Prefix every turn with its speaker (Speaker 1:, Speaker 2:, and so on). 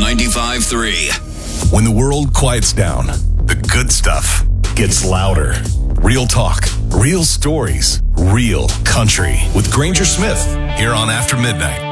Speaker 1: 95.3.
Speaker 2: When the world quiets down, the good stuff gets louder. Real talk, real stories, real country. With Granger Smith, here on After Midnight.